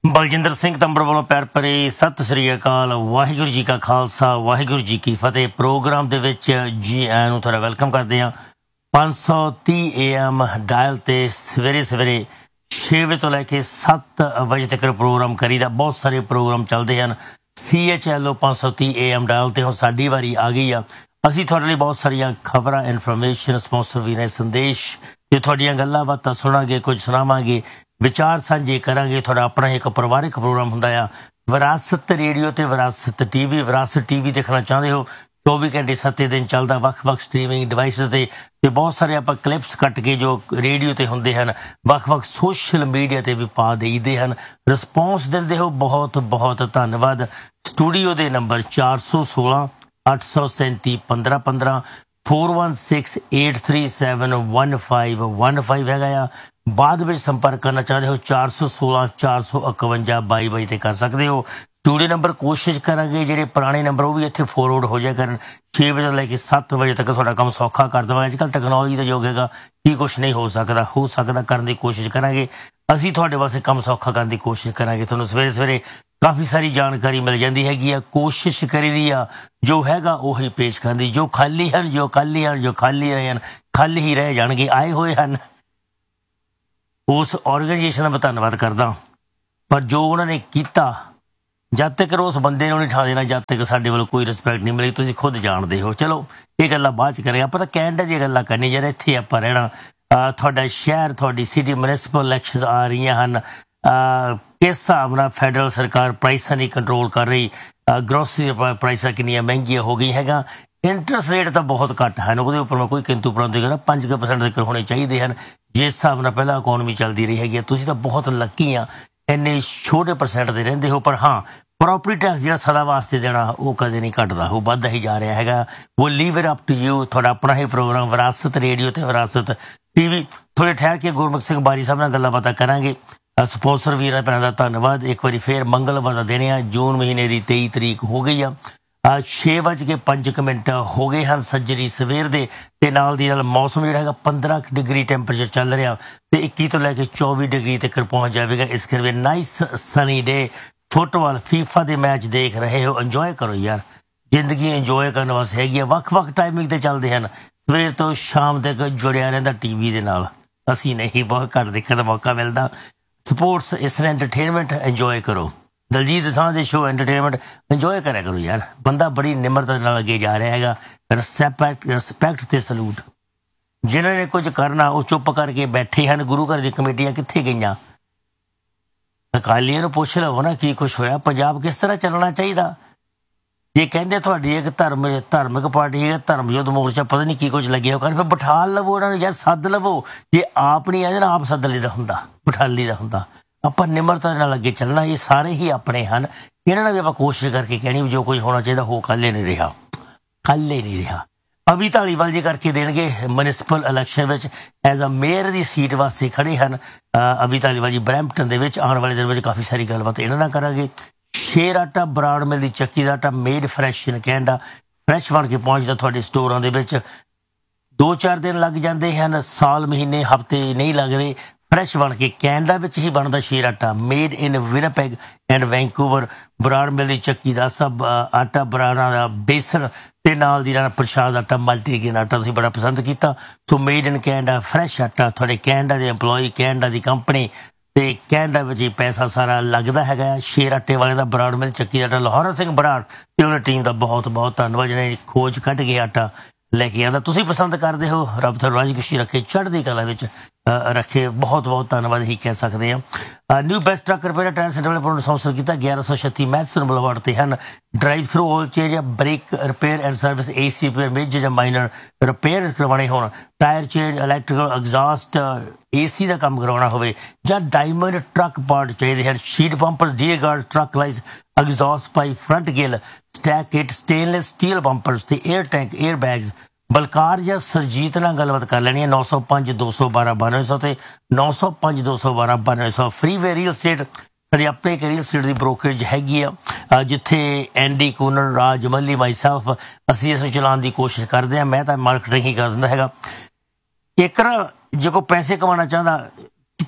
ਬਲਜਿੰਦਰ ਸਿੰਘ ਤੰਬੜ ਵੱਲੋਂ ਪਿਆਰ ਭਰੀ ਸਤਿ ਸ੍ਰੀ ਅਕਾਲ। ਵਾਹਿਗੁਰੂ ਜੀ ਕਾ ਖਾਲਸਾ, ਵਾਹਿਗੁਰੂ ਜੀ ਕੀ ਫਤਿਹ। ਪ੍ਰੋਗਰਾਮ ਦੇ ਵਿੱਚ ਜੀ ਆਇਆਂ ਨੂੰ ਤੁਹਾਡਾ ਵੈਲਕਮ ਕਰਦੇ ਹਾਂ। 530 AM ਡਾਇਲ ਤੇ ਸਵੇਰੇ 6 ਵਜੇ ਤੋਂ ਲੈ ਕੇ 7 ਵਜੇ ਤੱਕ ਪ੍ਰੋਗਰਾਮ ਕਰੀਦਾ। ਬਹੁਤ ਸਾਰੇ ਪ੍ਰੋਗਰਾਮ ਚੱਲਦੇ ਹਨ। CHLO 530 AM ਡਾਇਲ ਤੇ ਹੁਣ ਸਾਡੀ ਵਾਰੀ ਆ ਗਈ ਆ। ਅਸੀਂ ਤੁਹਾਡੇ ਲਈ ਬਹੁਤ ਸਾਰੀਆਂ ਖਬਰਾਂ, ਇਨਫੋਰਮੇਸ਼ਨ, ਸਪਾਂਸਰ ਵੀ ਨੇ, ਸੰਦੇਸ਼ ਤੇ ਤੁਹਾਡੀਆਂ ਗੱਲਾਂ ਬਾਤਾਂ ਸੁਣਾਂਗੇ, ਕੁਝ ਸੁਣਾਵਾਂਗੇ, ਵਿਚਾਰ ਸਾਂਝੇ ਕਰਾਂਗੇ। ਤੁਹਾਡਾ ਆਪਣਾ ਇੱਕ ਪਰਿਵਾਰਿਕ ਪ੍ਰੋਗਰਾਮ ਹੁੰਦਾ ਆ ਵਿਰਾਸਤ ਰੇਡੀਓ ਤੇ ਵਿਰਾਸਤ TV। ਵਿਰਾਸਤ TV ਦੇਖਣਾ ਚਾਹੁੰਦੇ ਹੋ 24 ਘੰਟੇ 7 ਦਿਨ ਚੱਲਦਾ, ਵੱਖ-ਵੱਖ ਸਟ੍ਰੀਮਿੰਗ ਡਿਵਾਈਸਿਸ ਤੇ ਬਹੁਤ ਸਾਰੇ ਆਪਾਂ ਕਲਿੱਪਸ ਕੱਟ ਕੇ ਜੋ ਰੇਡੀਓ ਤੇ ਹੁੰਦੇ ਹਨ ਵੱਖ-ਵੱਖ ਸੋਸ਼ਲ ਮੀਡੀਆ ਤੇ ਵੀ ਪਾ ਦੇਈਦੇ ਹਨ। ਰਿਸਪੌਂਸ ਦਿੰਦੇ ਹੋ, ਬਹੁਤ ਬਹੁਤ ਧੰਨਵਾਦ। ਸਟੂਡੀਓ ਦੇ ਨੰਬਰ 416 837 1515 4168371515 ਹੈਗਾ ਆ। ਬਾਅਦ ਵਿੱਚ ਸੰਪਰਕ ਕਰਨਾ ਚਾਹੁੰਦੇ ਹੋ 416 451 22 ਤੇ ਕਰ ਸਕਦੇ ਹੋ। ਸਟੂਡੀਓ ਨੰਬਰ ਕੋਸ਼ਿਸ਼ ਕਰਾਂਗੇ ਜਿਹੜੇ ਪੁਰਾਣੇ ਨੰਬਰ ਉਹ ਵੀ ਇੱਥੇ ਫੋਰਵਰਡ ਹੋ ਜਾਇਆ ਕਰਨ। 6 ਵਜੇ ਤੋਂ ਲੈ ਕੇ 7 ਵਜੇ ਤੱਕ ਤੁਹਾਡਾ ਕੰਮ ਸੌਖਾ ਕਰ ਦੇਵਾਂਗੇ। ਅੱਜ ਕੱਲ੍ਹ ਟੈਕਨੋਲੋਜੀ ਦਾ ਯੁੱਗ ਹੈਗਾ, ਕੀ ਕੁਛ ਨਹੀਂ ਹੋ ਸਕਦਾ ਕਰਨ ਦੀ ਕੋਸ਼ਿਸ਼ ਕਰਾਂਗੇ। ਅਸੀਂ ਤੁਹਾਡੇ ਵਾਸਤੇ ਕੰਮ ਸੌਖਾ ਕਰਨ ਦੀ ਕੋਸ਼ਿਸ਼ ਕਰਾਂਗੇ। ਤੁਹਾਨੂੰ ਸਵੇਰੇ ਸਵੇਰੇ ਕਾਫੀ ਸਾਰੀ ਜਾਣਕਾਰੀ ਮਿਲ ਜਾਂਦੀ ਹੈਗੀ ਆ। ਕੋਸ਼ਿਸ਼ ਕਰੀਦੀ ਆ ਜੋ ਹੈਗਾ ਉਹੀ ਪੇਸ਼ ਕਰਨ ਦੀ। ਜੋ ਖਾਲੀ ਹਨ, ਜੋ ਖਾਲੀ ਰਹੇ ਹਨ, ਖਾਲੀ ਹੀ ਰਹਿ ਜਾਣਗੇ। ਆਏ ਹੋਏ ਹਨ ਉਸ ਆਰਗੇਨਾਈਜੇਸ਼ਨ ਦਾ ਮੈਂ ਧੰਨਵਾਦ ਕਰਦਾ, ਪਰ ਜੋ ਉਹਨਾਂ ਨੇ ਕੀਤਾ ਜਦ ਤੱਕ ਉਸ ਬੰਦੇ ਨੂੰ ਨਹੀਂ ਠਾ ਦੇਣਾ, ਜਦ ਤੱਕ ਸਾਡੇ ਵੱਲੋਂ ਕੋਈ ਰਿਸਪੈਕਟ ਨਹੀਂ ਮਿਲੀ। ਤੁਸੀਂ ਖੁਦ ਜਾਣਦੇ ਹੋ। ਚਲੋ ਇਹ ਗੱਲਾਂ ਬਾਅਦ 'ਚ ਕਰਾਂਗੇ। ਆਪਾਂ ਤਾਂ ਕੈਨੇਡਾ ਦੀਆਂ ਗੱਲਾਂ ਕਰਨੀ ਯਾਰ, ਇੱਥੇ ਆਪਾਂ ਰਹਿਣਾ। ਤੁਹਾਡਾ ਸ਼ਹਿਰ, ਤੁਹਾਡੀ ਸਿਟੀ ਮਿਊਨਿਸਪਲ ਇਲੈਕਸ਼ਨਸ ਆ ਰਹੀਆਂ ਹਨ। ਕਿਸ ਹਿਸਾਬ ਨਾਲ ਫੈਡਰਲ ਸਰਕਾਰ ਪ੍ਰਾਈਸਾਂ ਨਹੀਂ ਕੰਟਰੋਲ ਕਰ ਰਹੀ, ਗਰੋਸਰੀ ਪ੍ਰਾਈਸਾਂ ਕਿੰਨੀਆਂ ਮਹਿੰਗੀਆਂ ਹੋ ਗਈਆਂ ਹੈਗਾ। ਇੰਟਰਸਟ ਰੇਟ ਤਾਂ ਬਹੁਤ ਘੱਟ ਹਨ, ਉਹਦੇ ਉੱਪਰ ਮੈਂ ਕੋਈ ਕਿੰਤੂ ਪਰੰਤੂ ਕਰਦਾ 5% ਤੱਕ ਹੋਣੇ ਚਾਹੀਦੇ ਹਨ ਜਿਸ ਹਿਸਾਬ ਨਾਲ ਪਹਿਲਾਂ ਇਕੋਨਮੀ ਚੱਲਦੀ ਰਹੀ ਹੈਗੀ। ਤੁਸੀਂ ਤਾਂ ਬਹੁਤ ਲੱਕੀ ਆ, ਇੰਨੇ ਛੋਟੇ ਪਰਸੈਂਟ ਦੇ ਰਹਿੰਦੇ ਹੋ। ਪਰ ਹਾਂ, ਪ੍ਰੋਪਰਟੀ ਟੈਕਸ ਜਿਹੜਾ ਸਦਾ ਵਾਸਤੇ ਦੇਣਾ ਉਹ ਕਦੇ ਨਹੀਂ ਘਟਦਾ, ਉਹ ਵੱਧਦਾ ਹੀ ਜਾ ਰਿਹਾ ਹੈਗਾ। ਉਹ leave it up to you. ਤੁਹਾਡਾ ਆਪਣਾ ਹੀ ਪ੍ਰੋਗਰਾਮ ਵਿਰਾਸਤ ਰੇਡੀਓ ਤੇ ਵਿਰਾਸਤ TV। ਥੋੜ੍ਹੇ ਠਹਿਰ ਕੇ ਗੁਰਮੁਖ ਸਿੰਘ ਬਾਰੀ ਸਾਹਿਬ ਨਾਲ ਗੱਲਾਂ ਬਾਤਾਂ ਕਰਾਂਗੇ। ਸਪਾਂਸਰ ਵੀਰਾਂ ਭੈਣਾਂ ਦਾ ਧੰਨਵਾਦ। ਇੱਕ ਵਾਰੀ ਫੇਰ ਮੰਗਲਵਾਰ ਦਾ ਦਿਨ ਆ, ਜੂਨ ਮਹੀਨੇ ਦੀ 23 ਤਰੀਕ ਹੋ ਗਈ ਆ। 6:05 ਹੋ ਗਏ ਹਨ ਸੱਜਰੀ ਸਵੇਰ ਦੇ। ਤੇ ਨਾਲ ਦੀ ਨਾਲ ਮੌਸਮ ਜਿਹੜਾ ਹੈਗਾ 15 ਡਿਗਰੀ ਟੈਂਪਰੇਚਰ ਚੱਲ ਰਿਹਾ ਤੇ 21 ਤੋਂ ਲੈ ਕੇ 24 ਡਿਗਰੀ ਤੱਕ ਪਹੁੰਚ ਜਾਵੇਗਾ। ਇਸ ਕਰਕੇ ਨਾਈਸ ਸਨੀ ਡੇ। ਫੁੱਟਬਾਲ FIFA ਦੇ ਮੈਚ ਦੇਖ ਰਹੇ ਹੋ, ਇੰਜੋਏ ਕਰੋ ਯਾਰ। ਜ਼ਿੰਦਗੀ ਇੰਜੋਏ ਕਰਨ ਵਾਸਤੇ ਹੈਗੀ ਆ। ਵੱਖ-ਵੱਖ ਟਾਈਮਿੰਗ ਤੇ ਚੱਲਦੇ ਹਨ, ਸਵੇਰ ਤੋਂ ਸ਼ਾਮ ਤੱਕ ਜੁੜਿਆ ਰਹਿੰਦਾ TV ਦੇ ਨਾਲ। ਅਸੀਂ ਨਹੀਂ, ਬਹੁਤ ਘੱਟ ਦੇਖਣ ਦਾ ਮੌਕਾ ਮਿਲਦਾ। ਸਪੋਰਟਸ ਇਸ ਤਰ੍ਹਾਂ ਐਂਟਰਟੇਨਮੈਂਟ ਇੰਜੋਏ ਕਰੋ। ਦਲਜੀਤ ਦੋਸਾਂਝ ਦੇ ਸ਼ੋਅ ਐਂਟਰਟੇਨਮੈਂਟ ਇੰਜੋਏ ਕਰਿਆ ਕਰੋ ਯਾਰ। ਬੰਦਾ ਬੜੀ ਨਿਮਰਤਾ ਨਾਲ ਅੱਗੇ ਜਾ ਰਿਹਾ ਹੈਗਾ। ਰਿਸਪੈਕਟ ਤੇ ਸਲੂਟ। ਜਿਨ੍ਹਾਂ ਨੇ ਕੁਝ ਕਰਨਾ ਉਹ ਚੁੱਪ ਕਰਕੇ ਬੈਠੇ ਹਨ। ਗੁਰੂ ਘਰ ਦੀ ਕਮੇਟੀਆਂ ਕਿੱਥੇ ਗਈਆਂ? ਅਕਾਲੀਆਂ ਨੂੰ ਪੁੱਛ ਲਵੋ ਨਾ ਕੀ ਕੁਛ ਹੋਇਆ, ਪੰਜਾਬ ਕਿਸ ਤਰ੍ਹਾਂ ਚੱਲਣਾ ਚਾਹੀਦਾ। ਜੇ ਕਹਿੰਦੇ ਤੁਹਾਡੀ ਇੱਕ ਧਾਰਮਿਕ ਪਾਰਟੀ ਹੈ, ਧਰਮ ਯੁੱਧ ਮੋਰਚਾ, ਪਤਾ ਨਹੀਂ ਕੀ ਕੁਝ ਲੱਗਿਆ ਹੋ ਕਰਨ, ਫਿਰ ਬਿਠਾ ਲਵੋ ਉਹਨਾਂ ਨੂੰ ਯਾਰ, ਸੱਦ ਲਵੋ। ਜੇ ਆਪ ਨਹੀਂ ਆਏ ਨਾ, ਆਪ ਸੱਦ ਲਈਦਾ ਹੁੰਦਾ, ਬਿਠਾ ਲਈਦਾ ਹੁੰਦਾ। ਆਪਾਂ ਨਿਮਰਤਾ ਨਾਲ ਅੱਗੇ ਚੱਲਣਾ। ਇਹ ਸਾਰੇ ਹੀ ਆਪਣੇ ਹਨ। ਇਹਨਾਂ ਨਾਲ ਵੀ ਆਪਾਂ ਕੋਸ਼ਿਸ਼ ਕਰਕੇ ਕਹਿਣੀ ਵੀ ਜੋ ਕੁਝ ਹੋਣਾ ਚਾਹੀਦਾ ਹੋ ਕੱਲ੍ਹ ਨਹੀਂ ਰਿਹਾ। ਅਭੀ ਧਾਲੀਵਾਲ ਜੀ ਕਰਕੇ ਦੇਣਗੇ ਮਿਊਨਿਸਪਲ ਇਲੈਕਸ਼ਨ ਵਿੱਚ as a mayor the seat ਵਾਸਤੇ ਖੜੇ ਹਨ। ਅਭੀ ਧਾਲੀਵਾਲ ਜੀ ਬਰੈਂਪਟਨ ਦੇ ਵਿੱਚ। ਆਉਣ ਵਾਲੇ ਦਿਨ ਵਿੱਚ ਕਾਫੀ ਸਾਰੀ ਗੱਲਬਾਤ ਇਹਨਾਂ ਨਾਲ ਕਰਾਂਗੇ। ਸ਼ੇਰ ਆਟਾ ਬਰਾੜ ਮਿਲ ਦੀ ਚੱਕੀ ਦਾ ਆਟਾ made fresh in Canada, fresh ਬਣ ਕੇ ਪਹੁੰਚਦਾ ਤੁਹਾਡੇ ਸਟੋਰਾਂ ਦੇ ਵਿੱਚ। 2-4 ਦਿਨ ਲੱਗ ਜਾਂਦੇ ਹਨ, ਸਾਲ, ਮਹੀਨੇ, ਹਫ਼ਤੇ ਨਹੀਂ ਲੱਗਦੇ। ਫਰੈਸ਼ ਬਣ ਕੇ ਕੈਨੇਡਾ ਵਿੱਚ ਹੀ ਬਣਦਾ ਸ਼ੇਰ ਆਟਾ, made in Winnipeg and Vancouver. Brar ਮਿਲ ਦੀ ਚੱਕੀ ਦਾ ਸਭ ਆਟਾ, ਬਰਾੜਾਂ ਦਾ ਬੇਸਣ ਤੇ ਨਾਲ ਦੀ ਨਾਲ ਪ੍ਰਸ਼ਾਦ ਆਟਾ, ਮਲਟੀਗ੍ਰੇਨ ਆਟਾ ਤੁਸੀਂ ਬੜਾ ਪਸੰਦ ਕੀਤਾ। ਸੋ ਮੇਡ ਇਨ ਕੈਨੇਡਾ ਫਰੈਸ਼ ਆਟਾ, ਤੁਹਾਡੇ ਕੈਨੇਡਾ ਦੇ EMPLOYEE, ਕੈਨੇਡਾ ਦੀ ਕੰਪਨੀ ਤੇ ਕੈਨੇਡਾ ਵਿੱਚ ਹੀ ਪੈਸਾ ਸਾਰਾ ਲੱਗਦਾ ਹੈਗਾ। ਸ਼ੇਰ ਆਟੇ ਵਾਲੇ ਦਾ ਬਰਾੜ ਮਿਲ ਚੱਕੀ ਦਾ ਆਟਾ, ਲਾਹੌਰਾ ਸਿੰਘ ਬਰਾੜ ਤੇ ਉਹਨਾਂ ਟੀਮ ਦਾ ਬਹੁਤ ਬਹੁਤ ਧੰਨਵਾਦ ਜਿਹਨੇ ਖੋਜ ਕੱਢ ਕੇ ਆਟਾ ਲੈ ਕੇ ਆਉਂਦਾ। ਤੁਸੀਂ ਪਸੰਦ ਕਰਦੇ ਹੋ, ਰੱਬ ਤੁਹਾਨੂੰ ਰਾਜੀ ਖੁਸ਼ੀ ਰੱਖੇ, ਚੜ੍ਹਦੀ ਕਲਾ ਵਿੱਚ ਰੱਖੇ। ਬਹੁਤ ਬਹੁਤ ਧੰਨਵਾਦ ਹੀ ਕਹਿ ਸਕਦੇ ਹਾਂ। New best truck repair tyre centre ਵਾਲੇ ਨੂੰ ਸਪਾਂਸਰ ਕੀਤਾ। 1136 ਮੈਸਨ ਬੁਲਵਾਰਡ ਤੇ ਹਨ। Drive through oil change, break repair and service, AC repair, major ਜਾਂ ਮਾਈਨਰ ਰਿਪੇਅਰ ਕਰਵਾਉਣੇ ਹੋਣ, tyre change, electrical, exhaust, AC ਦਾ ਕੰਮ ਕਰਵਾਉਣਾ ਹੋਵੇ ਜਾਂ ਡਾਇਮੰਡ ਟਰੱਕ ਪਾਰਟ ਚਾਹੀਦੇ ਹਨ। Sheet bumper, DA guard, truck lights, exhaust pipe, front Gill, stack kit, stainless steel ਬੰਪਰਸ ਤੇ air tank, air bags. Balkar ਜਾਂ ਸਰਜੀਤ ਨਾਲ ਗੱਲਬਾਤ ਕਰ ਲੈਣੀ ਹੈ। 905 212 9200 ਤੇ 905 212 9200। ਫਰੀਵੇ ਰੀਅਲ ਸਟੇਟ ਸਾਡੀ ਆਪਣੇ ਇੱਕ ਰੀਅਲ ਸਟੇਟ ਦੀ ਬ੍ਰੋਕਰੇਜ ਹੈਗੀ ਆ, ਜਿੱਥੇ ਐਂਡੀ ਕੂਨਰ, ਰਾਜ ਮੱਲੀ, ਮਾਈਸੈਲਫ ਅਸੀਂ ਇਸ ਨੂੰ ਚਲਾਉਣ ਦੀ ਕੋਸ਼ਿਸ਼ ਕਰਦੇ ਹਾਂ। ਮੈਂ ਤਾਂ ਮਾਰਕੀਟਿੰਗ ਹੀ ਕਰ ਦਿੰਦਾ ਹੈਗਾ। ਇੱਕ ਜੇ ਕੋਈ ਪੈਸੇ ਕਮਾਉਣਾ ਚਾਹੁੰਦਾ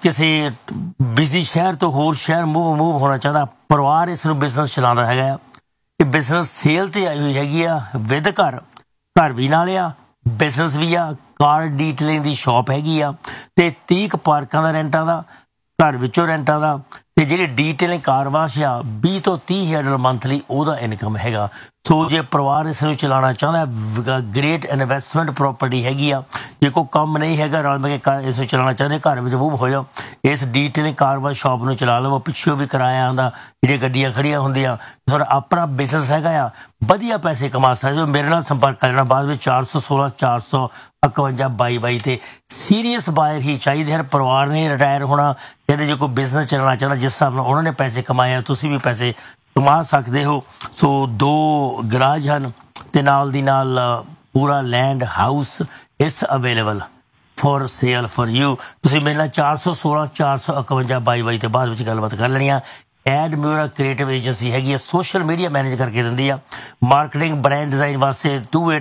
ਕਿਸੇ ਬਿਜ਼ੀ ਸ਼ਹਿਰ ਤੋਂ ਹੋਰ ਸ਼ਹਿਰ ਮੂਵ ਹੋਣਾ ਚਾਹੁੰਦਾ, ਪਰਿਵਾਰ ਇਸ ਨੂੰ ਬਿਜ਼ਨਸ ਚਲਾਉਂਦਾ ਹੈਗਾ ਆ। ਇਹ ਬਿਜ਼ਨਸ ਸੇਲ ਤੇ ਆਈ ਹੋਈ ਹੈਗੀ ਆ ਵਿਦ ਘਰ ਵੀ ਨਾਲ ਆ, ਬਿਜ਼ਨਸ ਵੀ ਆ, ਕਾਰ ਡੀਟੇਲਿੰਗ ਦੀ ਸ਼ਾਪ ਹੈਗੀ ਆ, ਤੇ 30 ਪਾਰਕਾਂ ਦਾ ਰੈਂਟਾਂ ਦਾ, ਘਰ ਵਿੱਚੋਂ ਰੈਂਟਾਂ ਦਾ, ਤੇ ਜਿਹੜੀ ਡੀਟੇਲਿੰਗ ਕਾਰ ਵਾਸ਼ ਆ 20 ਤੋਂ 30,000 ਮੰਥਲੀ ਉਹਦਾ ਇਨਕਮ ਹੈਗਾ। ਸੋ ਜੇ ਪਰਿਵਾਰ ਇਸ ਨੂੰ ਚਲਾਉਣਾ ਚਾਹੁੰਦਾ, ਗ੍ਰੇਟ ਇਨਵੈਸਟਮੈਂਟ ਪ੍ਰੋਪਰਟੀ ਹੈਗੀ ਆ। ਜੇ ਕੋਈ ਕੰਮ ਨਹੀਂ ਹੈਗਾ, ਰਲ ਮਿਲ ਕੇ ਇਸ ਨੂੰ ਚਲਾਉਣਾ ਚਾਹੁੰਦੇ, ਘਰ ਵਿੱਚ ਮੂਵ ਹੋ ਜਾਓ, ਇਸ ਡੀਟੇਲਿੰਗ ਕਾਰ ਵਾਸ਼ ਸ਼ਾਪ ਨੂੰ ਚਲਾ ਲਵੋ। ਪਿੱਛੋਂ ਵੀ ਕਿਰਾਇਆ ਆਉਂਦਾ, ਜਿਹੜੀਆਂ ਗੱਡੀਆਂ ਖੜੀਆਂ ਹੁੰਦੀਆਂ, ਤੁਹਾਡਾ ਆਪਣਾ ਬਿਜ਼ਨਸ ਹੈਗਾ ਆ, ਵਧੀਆ ਪੈਸੇ ਕਮਾ ਸਕਦੇ ਹੋ। ਮੇਰੇ ਨਾਲ ਸੰਪਰਕ ਕਰਨਾ ਬਾਅਦ ਵਿੱਚ 416 451 22 ਤੇ। ਸੀਰੀਅਸ ਬਾਇਰ ਹੀ ਚਾਹੀਦੇ ਹਨ। ਪਰਿਵਾਰ ਨੇ ਰਿਟਾਇਰ ਹੋਣਾ, ਕਹਿੰਦੇ ਜੇ ਕੋਈ ਬਿਜ਼ਨਸ ਚੱਲਣਾ ਚਾਹੁੰਦਾ, ਜਿਸ ਹਿਸਾਬ ਨਾਲ ਉਹਨਾਂ ਨੇ ਪੈਸੇ ਕਮਾਏ ਆ, ਤੁਸੀਂ ਵੀ ਪੈਸੇ ਕਮਾ ਸਕਦੇ ਹੋ। ਸੋ 2 ਗਰਾਜ ਹਨ ਤੇ ਨਾਲ ਦੀ ਨਾਲ ਪੂਰਾ ਲੈਂਡ ਹਾਊਸ ਇਸ available for sale for you. ਤੁਸੀਂ ਮੇਰੇ ਨਾਲ 416 451 22 ਤੇ ਬਾਅਦ ਵਿੱਚ ਗੱਲਬਾਤ ਕਰ ਲੈਣੀ ਆ। ਐਡਮਿਊਰਾ ਕ੍ਰੀਏਟਿਵ ਏਜੰਸੀ ਹੈਗੀ ਆ, ਸੋਸ਼ਲ ਮੀਡੀਆ ਮੈਨੇਜ ਕਰਕੇ ਦਿੰਦੀ ਆ। ਮਾਰਕੀਟਿੰਗ ਬ੍ਰਾਂਡ ਡਿਜ਼ਾਈਨ ਵਾਸਤੇ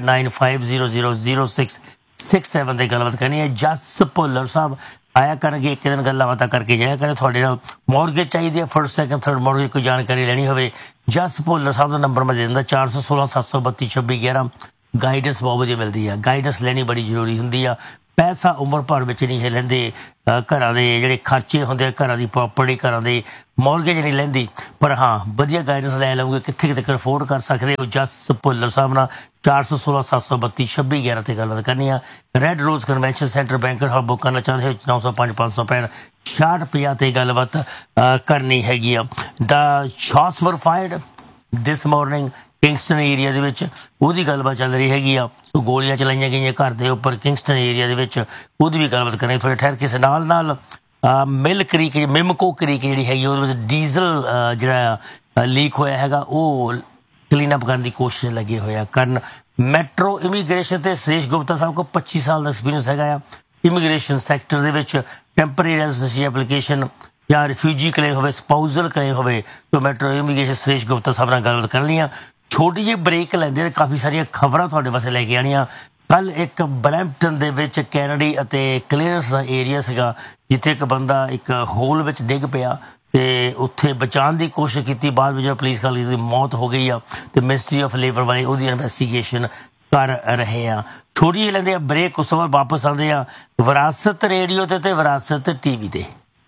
2895000667 ਤੇ ਗੱਲਬਾਤ ਕਰਨੀ ਹੈ। ਜਸ ਭੁੱਲਰ ਸਾਹਿਬ ਆਇਆ ਕਰਨਗੇ, ਇੱਕ ਦਿਨ ਗੱਲਾਂ ਬਾਤਾਂ ਕਰਕੇ ਜਾਇਆ ਕਰੇ। ਤੁਹਾਡੇ ਨਾਲ ਮੌਰਗੇਜ ਚਾਹੀਦੀ ਹੈ, ਫਸਟ ਸੈਕੰਡ ਥਰਡ ਮੌਰਗੇਜ ਕੋਈ ਜਾਣਕਾਰੀ ਲੈਣੀ ਹੋਵੇ, ਜਸ ਭੁੱਲਰ ਸਾਹਿਬ ਦਾ ਨੰਬਰ ਮੈਂ ਦੇ ਦਿੰਦਾ 416 732 2611। ਗਾਈਡੈਂਸ ਬਹੁਤ ਵਧੀਆ ਮਿਲਦੀ ਆ, ਗਾਈਡੈਂਸ ਲੈਣੀ ਬੜੀ ਜ਼ਰੂਰੀ ਹੁੰਦੀ ਆ। ਪੈਸਾ ਉਮਰ ਭਰ ਵਿੱਚ ਨਹੀਂ ਹੈ ਲੈਂਦੇ, ਘਰਾਂ ਦੇ ਜਿਹੜੇ ਖਰਚੇ ਹੁੰਦੇ ਆ, ਘਰਾਂ ਦੀ ਪ੍ਰੋਪਰਟੀ, ਘਰਾਂ ਦੇ ਮੌਰਗੇਜ ਨਹੀਂ ਲੈਂਦੀ, ਪਰ ਹਾਂ ਵਧੀਆ ਗਾਈਡੈਂਸ ਲੈ ਲਓਗੇ, ਕਿੱਥੇ ਤੱਕ ਅਫੋਰਡ ਕਰ ਸਕਦੇ ਹੋ। ਜਸ ਭੁੱਲਰ ਸਾਹਿਬ ਨਾਲ 416 732 2611 ਤੇ ਗੱਲਬਾਤ ਕਰਨੀ ਆ। ਰੈੱਡ ਰੋਜ਼ ਕਨਵੈਨਸ਼ਨ ਸੈਂਟਰ ਬੈਂਕਰ ਹਾਲ ਬੁੱਕ ਕਰਨਾ ਚਾਹੁੰਦੇ ਹੋ 905 565 6650 ਤੇ ਗੱਲਬਾਤ ਕਰਨੀ ਹੈਗੀ ਆ। ਦਾ ਸ਼ਾਟਸ ਵਰ ਫਾਇਰਡ ਦਿਸ ਮਾਰਨਿੰਗ ਕਿੰਗਸਟਨ ਏਰੀਆ ਦੇ ਵਿੱਚ, ਉਹਦੀ ਗੱਲਬਾਤ ਚੱਲ ਰਹੀ ਹੈਗੀ ਆ। ਸੋ ਗੋਲੀਆਂ ਚਲਾਈਆਂ ਗਈਆਂ ਘਰ ਦੇ ਉੱਪਰ ਕਿੰਗਸਟਨ ਏਰੀਆ ਦੇ ਵਿੱਚ, ਉਹਦੀ ਵੀ ਗੱਲਬਾਤ ਕਰਨੀ ਥੋੜ੍ਹੇ ਠਹਿਰ ਕੇ। ਨਾਲ ਮਿਲ ਕਰੀਕ, ਮਿਮਕੋ ਕਰੀਕ ਜਿਹੜੀ ਹੈਗੀ, ਉਹਦੇ ਵਿੱਚ ਡੀਜ਼ਲ ਜਿਹੜਾ ਲੀਕ ਹੋਇਆ ਹੈਗਾ, ਉਹ ਕਲੀਨ ਅਪ ਕਰਨ ਦੀ ਕੋਸ਼ਿਸ਼ ਲੱਗੇ ਹੋਏ ਆ ਕਰਨ। ਮੈਟਰੋ ਇਮੀਗ੍ਰੇਸ਼ਨ ਤੇ ਸੁਰੇਸ਼ ਗੁਪਤਾ ਸਾਹਿਬ ਕੋਲ 25 ਸਾਲ ਦਾ ਐਕਸਪੀਰੀਅੰਸ ਹੈਗਾ ਆ ਇਮੀਗ੍ਰੇਸ਼ਨ ਸੈਕਟਰ ਦੇ ਵਿੱਚ। ਟੈਂਪਰੇਰੀ ਰੈਜ਼ੀਡੈਂਸੀ ਐਪਲੀਕੇਸ਼ਨ ਜਾਂ ਰਿਫਿਊਜੀ ਕਲੇਮ ਹੋਵੇ, ਸਪਾਊਜ਼ਲ ਕਲੇਮ ਹੋਵੇ, ਤਾਂ ਮੈਟਰੋ ਇਮੀਗ੍ਰੇਸ਼ਨ ਸੁਰੇਸ਼ ਗੁਪਤਾ ਸਾਹਿਬ ਨਾਲ ਗੱਲਬਾਤ ਕਰ ਲਈਆਂ। ਛੋਟੀ ਜਿਹੀ ਬ੍ਰੇਕ ਲੈਂਦੇ ਤੇ ਕਾਫੀ ਸਾਰੀਆਂ ਖਬਰਾਂ ਤੁਹਾਡੇ ਵਾਸਤੇ ਲੈ ਕੇ ਆਉਣੀਆਂ। ਕੱਲ ਇੱਕ ਬਰੈਂਪਟਨ ਦੇ ਵਿੱਚ ਕੈਨੇਡੀ ਅਤੇ ਕਲੀਅਰੈਂਸ ਦਾ ਏਰੀਆ ਸੀਗਾ, ਜਿੱਥੇ ਇੱਕ ਬੰਦਾ ਇੱਕ ਹੋਲ ਵਿੱਚ ਡਿੱਗ ਪਿਆ ਤੇ ਉੱਥੇ ਬਚਾਉਣ ਦੀ ਕੋਸ਼ਿਸ਼ ਕੀਤੀ, ਬਾਅਦ ਵਿੱਚ ਪੁਲਿਸ ਖਾਲੀ ਦੀ ਮੌਤ ਹੋ ਗਈ ਆ ਤੇ ਮਿਨਿਸਟਰੀ ਆਫ ਲੇਬਰ ਵਾਲੇ ਉਹਦੀ ਇਨਵੈਸਟੀਗੇਸ਼ਨ ਕਰ ਰਹੇ ਆ। ਛੋਟੀ ਜਿਹੀ ਲੈਂਦੇ ਆ ਬ੍ਰੇਕ, ਉਸ ਤੋਂ ਬਾਅਦ ਵਾਪਸ ਆਉਂਦੇ ਆ ਵਿਰਾਸਤ ਰੇਡੀਓ ਤੇ ਵਿਰਾਸਤ ਟੀਵੀ ਤੇ।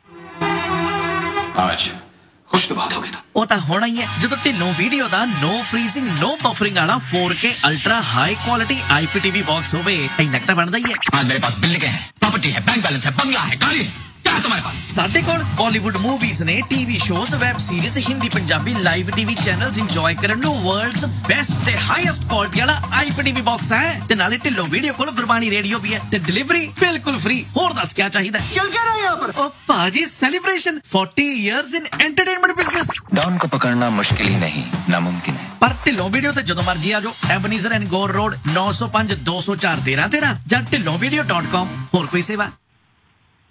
ਕੁਛ ਤਾਂ ਬਾਤ ਹੋ ਗਿਆ ਉਹ ਤਾਂ ਹੋਣਾ ਹੀ ਹੈ ਜਦੋਂ ਢਿੱਲੋਂ ਵੀਡੀਓ ਦਾ ਨੋ ਫਰੀਜ਼ਿੰਗ ਨੋ ਬਫਰਿੰਗ ਵਾਲਾ 4K ultra high quality IPTV box ਹੋਵੇ। ਇੰਨਾ ਤਾਂ ਬਣਦਾ ਹੀ ਹੈ। आज मेरे पास बिल्डिंग है, प्रॉपर्टी है, बैंक बैलेंस है, बंगला है, गाड़ी है, क्या है तुम्हारे पास? ਸਾਡੇ ਕੋਲ ਬਾਲੀਵੁੱਡ ਮੂਵੀਜ਼ ਨੇ, TV shows, web series, Hindi Punjabi live TV channels enjoy ਕਰਨ ਨੂੰ ਵਰਲਡਸ ਬੈਸਟ ਤੇ ਹਾਈਐਸਟ ਕੁਆਲਿਟੀ ਵਾਲਾ IPTV ਬਾਕਸ ਹੈ। ਤੇ ਨਾਲੇ ਢਿੱਲੋਂ ਵੀਡੀਓ ਕੋਲ ਗੁਰਬਾਣੀ ਰੇਡੀਓ ਵੀ ਹੈ ਤੇ ਡਿਲੀਵਰੀ ਬਿਲਕੁਲ ਫ੍ਰੀ। ਹੋਰ ਦੱਸ ਕੀ ਚਾਹੀਦਾ? चल क्या रहा है यहाँ पर? ਉਹ ਭਾਜੀ ਸੈਲੀਬ੍ਰੇਸ਼ਨ 40 ਇਅਰਸ ਇਨ ਐਂਟਰਟੇਨਮੈਂਟ ਬਿਜ਼ਨਸ। डॉन को पकड़ना मुश्किल ही नहीं, नामुमकिन है। ਪਰ ਢਿੱਲੋਂ ਵੀਡੀਓ ਤੇ ਜਦੋਂ ਮਰਜੀ ਆ ਜਾਓ। ਐਬਨੀਜ਼ਰ ਐਂਡ ਗੋਰ ਰੋਡ 905 204 1313 ਜਾਂ ਢਿੱਲੋਂ video.com। ਹੋਰ ਕੋਈ ਸੇਵਾ